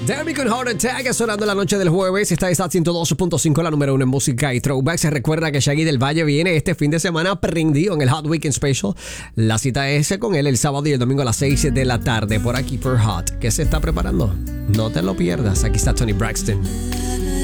Demi con Heart Attack sonando la noche del jueves. Esta es a 102.5, la número 1 en música y throwback. Se recuerda que Shaggy del Valle viene este fin de semana prendido en el Hot Weekend Special. La cita es con él el sábado y el domingo a las 6 de la tarde por aquí por Hot. ¿Qué se está preparando? No te lo pierdas. Aquí está Tony Braxton.